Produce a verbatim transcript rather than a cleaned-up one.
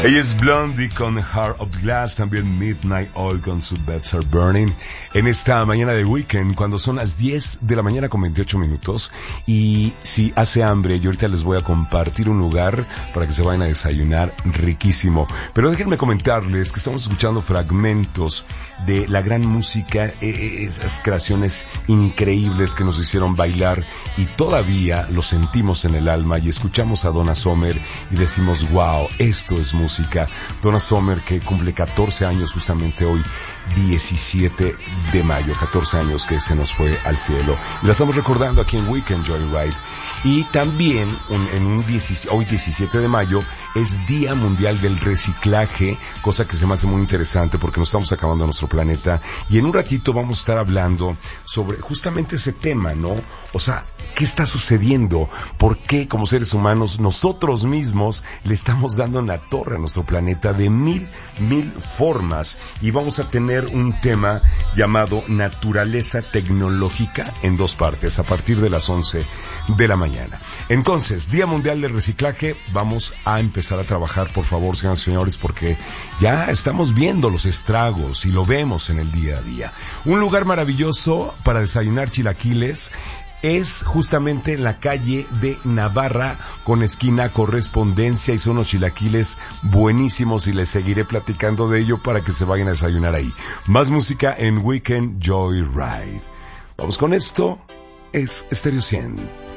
Ella es Blondie con Heart of Glass, también Midnight Oil con su Beds Are Burning, en esta mañana de weekend, cuando son las diez de la mañana con veintiocho minutos, y si hace hambre, yo ahorita les voy a compartir un lugar para que se vayan a desayunar riquísimo. Pero déjenme comentarles que estamos escuchando fragmentos de la gran música, eh, esas creaciones increíbles que nos hicieron bailar, y todavía lo sentimos en el alma, y escuchamos a Donna Summer y decimos, wow, esto es música. Donna Summer, que cumple catorce años justamente hoy, diecisiete de mayo, catorce años que se nos fue al cielo. Y la estamos recordando aquí en Weekend Joyride. Y también un, en un diecisiete, hoy diecisiete de mayo es Día Mundial del Reciclaje, cosa que se me hace muy interesante porque nos estamos acabando nuestro planeta. Y en un ratito vamos a estar hablando sobre justamente ese tema, ¿no? O sea, ¿qué está sucediendo? ¿Por qué como seres humanos nosotros mismos le estamos dando en la torre a nuestro planeta de mil, mil formas? Y vamos a tener un tema llamado Naturaleza Tecnológica en dos partes, a partir de las once de la mañana. Entonces, Día Mundial del Reciclaje, vamos a empezar a trabajar, por favor, señoras y señores, porque ya estamos viendo los estragos y lo vemos en el día a día. Un lugar maravilloso para desayunar chilaquiles es justamente en la calle de Navarra con esquina Correspondencia, y son unos chilaquiles buenísimos y les seguiré platicando de ello para que se vayan a desayunar ahí. Más música en Weekend Joyride. Vamos con esto, es Stereo cien.